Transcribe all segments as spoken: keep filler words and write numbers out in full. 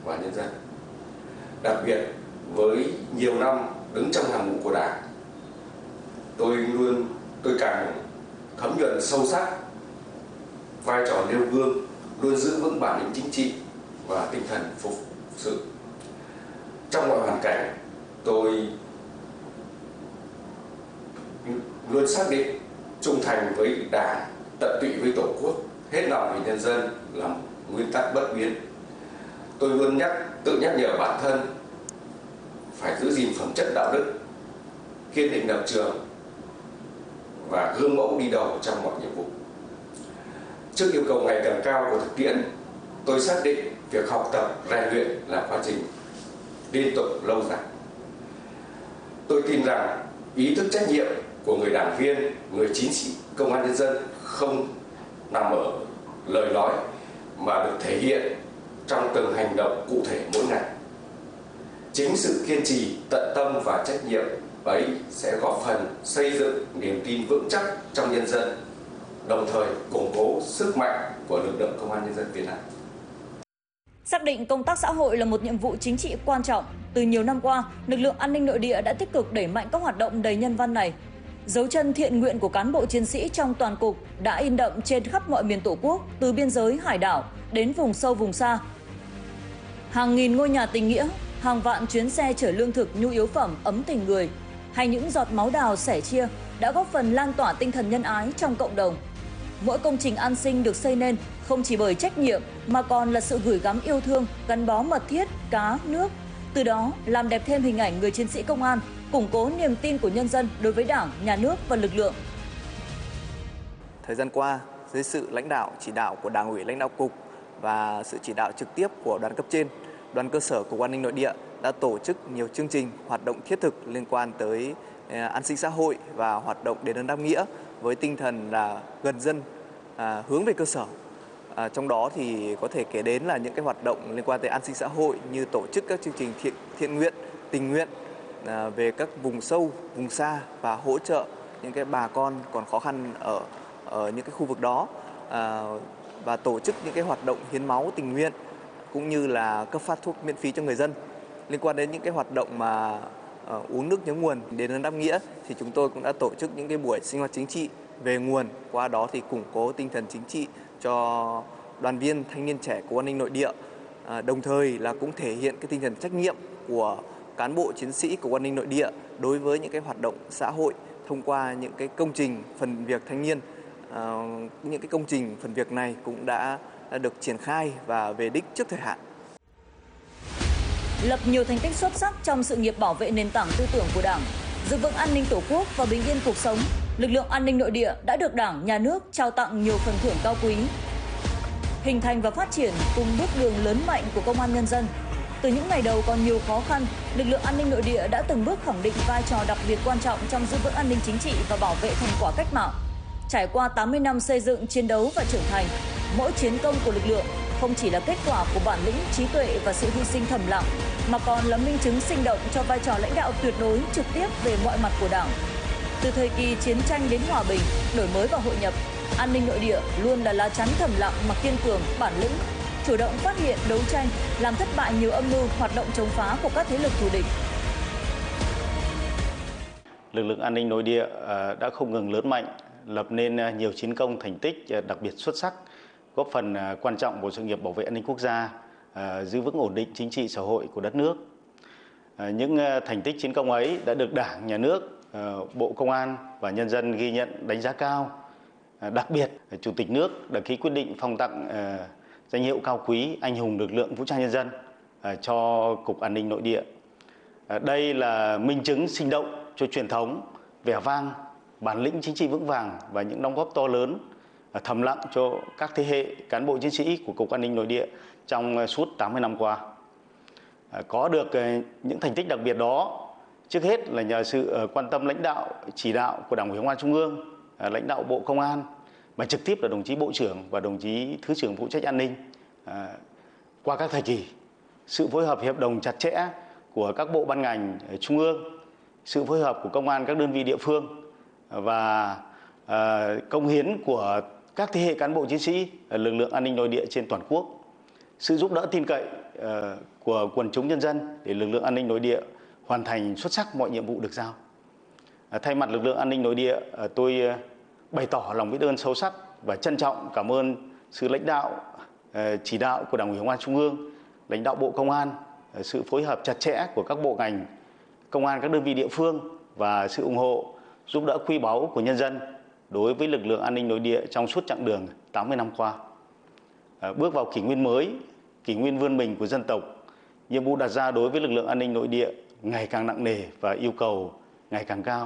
và nhân dân. Đặc biệt với nhiều năm đứng trong hàng ngũ của Đảng, tôi luôn tôi càng thấm nhuần sâu sắc vai trò nêu gương, luôn giữ vững bản lĩnh chính trị và tinh thần phục sự. Trong mọi hoàn cảnh, tôi luôn xác định trung thành với Đảng, tận tụy với Tổ quốc, hết lòng vì nhân dân là nguyên tắc bất biến. Tôi luôn nhắc tự nhắc nhở bản thân phải giữ gìn phẩm chất đạo đức, kiên định lập trường và gương mẫu đi đầu trong mọi nhiệm vụ. Trước yêu cầu ngày càng cao của thực tiễn, tôi xác định việc học tập, rèn luyện là quá trình liên tục lâu dài. Tôi tin rằng ý thức trách nhiệm của người đảng viên, người chiến sĩ công an nhân dân không nằm ở lời nói mà được thể hiện trong từng hành động cụ thể mỗi ngày. Chính sự kiên trì, tận tâm và trách nhiệm ấy sẽ góp phần xây dựng niềm tin vững chắc trong nhân dân, đồng thời củng cố sức mạnh của lực lượng công an nhân dân Việt Nam. Xác định công tác xã hội là một nhiệm vụ chính trị quan trọng, từ nhiều năm qua, lực lượng an ninh nội địa đã tích cực đẩy mạnh các hoạt động đầy nhân văn này. Dấu chân thiện nguyện của cán bộ chiến sĩ trong toàn cục đã in đậm trên khắp mọi miền Tổ quốc, từ biên giới hải đảo đến vùng sâu vùng xa. Hàng nghìn ngôi nhà tình nghĩa, hàng vạn chuyến xe chở lương thực, nhu yếu phẩm, ấm tình người, hay những giọt máu đào sẻ chia đã góp phần lan tỏa tinh thần nhân ái trong cộng đồng. Mỗi công trình an sinh được xây nên không chỉ bởi trách nhiệm mà còn là sự gửi gắm yêu thương, gắn bó mật thiết, cá, nước. Từ đó làm đẹp thêm hình ảnh người chiến sĩ công an, củng cố niềm tin của nhân dân đối với Đảng, Nhà nước và lực lượng. Thời gian qua, dưới sự lãnh đạo, chỉ đạo của Đảng ủy lãnh đạo cục và sự chỉ đạo trực tiếp của đoàn cấp trên, đoàn cơ sở Cục An ninh Nội địa đã tổ chức nhiều chương trình, hoạt động thiết thực liên quan tới an sinh xã hội và hoạt động đền ơn đáp nghĩa với tinh thần là gần dân, à, hướng về cơ sở. À, trong đó thì có thể kể đến là những cái hoạt động liên quan tới an sinh xã hội như tổ chức các chương trình thiện, thiện nguyện, tình nguyện à, về các vùng sâu, vùng xa và hỗ trợ những cái bà con còn khó khăn ở, ở những cái khu vực đó, à, và tổ chức những cái hoạt động hiến máu tình nguyện cũng như là cấp phát thuốc miễn phí cho người dân. Liên quan đến những cái hoạt động mà uh, uống nước nhớ nguồn, đền ơn đáp nghĩa thì chúng tôi cũng đã tổ chức những cái buổi sinh hoạt chính trị về nguồn, qua đó thì củng cố tinh thần chính trị cho đoàn viên thanh niên trẻ của an ninh nội địa, à, đồng thời là cũng thể hiện cái tinh thần trách nhiệm của cán bộ chiến sĩ của an ninh nội địa đối với những cái hoạt động xã hội thông qua những cái công trình phần việc thanh niên. À, những cái công trình phần việc này cũng đã, đã được triển khai và về đích trước thời hạn. Lập nhiều thành tích xuất sắc trong sự nghiệp bảo vệ nền tảng tư tưởng của Đảng, giữ vững an ninh Tổ quốc và bình yên cuộc sống, lực lượng an ninh nội địa đã được Đảng, Nhà nước trao tặng nhiều phần thưởng cao quý. Hình thành và phát triển cùng bước đường lớn mạnh của công an nhân dân. Từ những ngày đầu còn nhiều khó khăn, lực lượng an ninh nội địa đã từng bước khẳng định vai trò đặc biệt quan trọng trong giữ vững an ninh chính trị và bảo vệ thành quả cách mạng. Trải qua tám mươi năm xây dựng, chiến đấu và trưởng thành, mỗi chiến công của lực lượng không chỉ là kết quả của bản lĩnh, trí tuệ và sự hy sinh thầm lặng, mà còn là minh chứng sinh động cho vai trò lãnh đạo tuyệt đối trực tiếp về mọi mặt của Đảng. Từ thời kỳ chiến tranh đến hòa bình, đổi mới và hội nhập, an ninh nội địa luôn là lá chắn thầm lặng mà kiên cường, bản lĩnh, chủ động phát hiện, đấu tranh, làm thất bại nhiều âm mưu, hoạt động chống phá của các thế lực thù địch. Lực lượng an ninh nội địa đã không ngừng lớn mạnh, lập nên nhiều chiến công thành tích đặc biệt xuất sắc, góp phần quan trọng vào sự nghiệp bảo vệ an ninh quốc gia, giữ vững ổn định chính trị xã hội của đất nước. Những thành tích chiến công ấy đã được Đảng, Nhà nước, Bộ Công an và nhân dân ghi nhận, đánh giá cao. Đặc biệt, Chủ tịch nước đã ký quyết định phong tặng danh hiệu cao quý anh hùng lực lượng vũ trang nhân dân cho Cục An ninh Nội địa. Đây là minh chứng sinh động cho truyền thống, vẻ vang, bản lĩnh chính trị vững vàng và những đóng góp to lớn thầm lặng cho các thế hệ cán bộ chiến sĩ của Cục An ninh Nội địa trong suốt tám mươi năm qua. Có được những thành tích đặc biệt đó, trước hết là nhờ sự quan tâm lãnh đạo, chỉ đạo của Đảng ủy Công an Trung ương, lãnh đạo Bộ Công an, và trực tiếp là đồng chí Bộ trưởng và đồng chí Thứ trưởng phụ trách an ninh. Qua các thời kỳ, sự phối hợp hiệp đồng chặt chẽ của các bộ ban ngành trung ương, sự phối hợp của công an các đơn vị địa phương và công hiến của các thế hệ cán bộ chiến sĩ lực lượng an ninh nội địa trên toàn quốc sự giúp đỡ tin cậy của quần chúng nhân dân để lực lượng an ninh nội địa hoàn thành xuất sắc mọi nhiệm vụ được giao. Thay mặt lực lượng an ninh nội địa, tôi bày tỏ lòng biết ơn sâu sắc và trân trọng cảm ơn sự lãnh đạo, chỉ đạo của Đảng ủy Công an Trung ương, lãnh đạo Bộ Công an, sự phối hợp chặt chẽ của các bộ ngành, công an các đơn vị địa phương và sự ủng hộ, giúp đỡ quý báu của nhân dân đối với lực lượng an ninh nội địa trong suốt chặng đường tám mươi năm qua. Bước vào kỷ nguyên mới, kỷ nguyên vươn mình của dân tộc, nhiệm vụ đặt ra đối với lực lượng an ninh nội địa ngày càng nặng nề và yêu cầu ngày càng cao.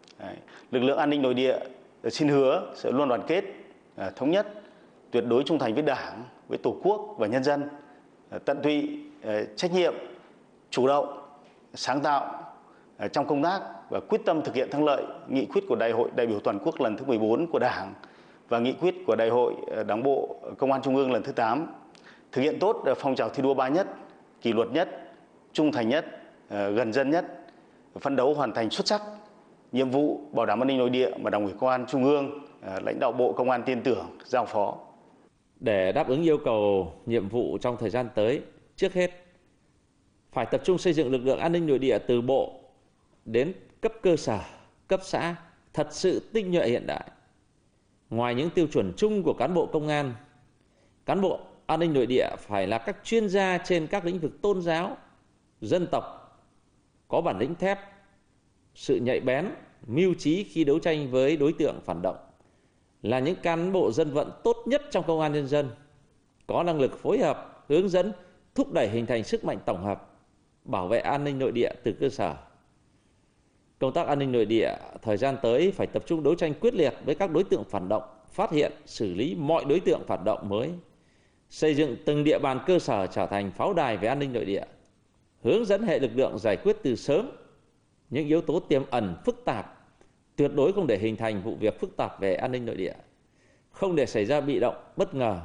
Lực lượng an ninh nội địa xin hứa sẽ luôn đoàn kết, thống nhất, tuyệt đối trung thành với Đảng, với Tổ quốc và nhân dân, tận tụy trách nhiệm, chủ động, sáng tạo trong công tác và quyết tâm thực hiện thắng lợi nghị quyết của Đại hội đại biểu toàn quốc lần thứ mười bốn của Đảng và nghị quyết của Đại hội Đảng bộ Công an Trung ương lần thứ tám, thực hiện tốt phong trào thi đua ba nhất, kỷ luật nhất, trung thành nhất, gần dân nhất, phấn đấu hoàn thành xuất sắc nhiệm vụ bảo đảm an ninh nội địa mà Đảng ủy Công an Trung ương, lãnh đạo Bộ Công an tin tưởng giao phó. Để đáp ứng yêu cầu nhiệm vụ trong thời gian tới, trước hết phải tập trung xây dựng lực lượng an ninh nội địa từ bộ đến cấp cơ sở, cấp xã thật sự tinh nhuệ hiện đại. Ngoài những tiêu chuẩn chung của cán bộ công an, cán bộ an ninh nội địa phải là các chuyên gia trên các lĩnh vực tôn giáo, dân tộc, có bản lĩnh thép, sự nhạy bén, mưu trí khi đấu tranh với đối tượng phản động, là những cán bộ dân vận tốt nhất trong công an nhân dân, có năng lực phối hợp, hướng dẫn, thúc đẩy hình thành sức mạnh tổng hợp, bảo vệ an ninh nội địa từ cơ sở. Công tác an ninh nội địa thời gian tới phải tập trung đấu tranh quyết liệt với các đối tượng phản động, phát hiện, xử lý mọi đối tượng phản động mới, xây dựng từng địa bàn cơ sở trở thành pháo đài về an ninh nội địa, hướng dẫn hệ lực lượng giải quyết từ sớm những yếu tố tiềm ẩn phức tạp, tuyệt đối không để hình thành vụ việc phức tạp về an ninh nội địa, không để xảy ra bị động, bất ngờ.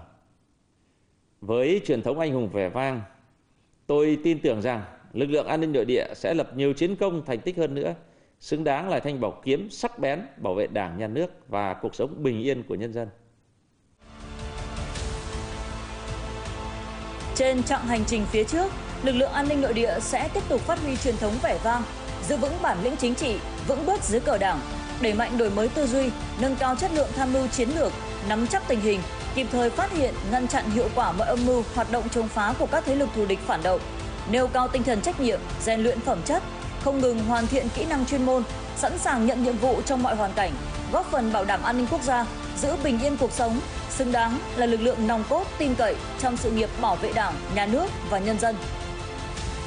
Với truyền thống anh hùng vẻ vang, tôi tin tưởng rằng lực lượng an ninh nội địa sẽ lập nhiều chiến công thành tích hơn nữa, xứng đáng là thanh bảo kiếm sắc bén bảo vệ Đảng, Nhà nước và cuộc sống bình yên của nhân dân. Trên chặng hành trình phía trước, lực lượng an ninh nội địa sẽ tiếp tục phát huy truyền thống vẻ vang, giữ vững bản lĩnh chính trị, vững bước dưới cờ Đảng, đẩy mạnh đổi mới tư duy, nâng cao chất lượng tham mưu chiến lược, nắm chắc tình hình, kịp thời phát hiện, ngăn chặn hiệu quả mọi âm mưu, hoạt động chống phá của các thế lực thù địch phản động, nêu cao tinh thần trách nhiệm, rèn luyện phẩm chất, không ngừng hoàn thiện kỹ năng chuyên môn, sẵn sàng nhận nhiệm vụ trong mọi hoàn cảnh, góp phần bảo đảm an ninh quốc gia, giữ bình yên cuộc sống, xứng đáng là lực lượng nòng cốt tin cậy trong sự nghiệp bảo vệ Đảng, Nhà nước và nhân dân.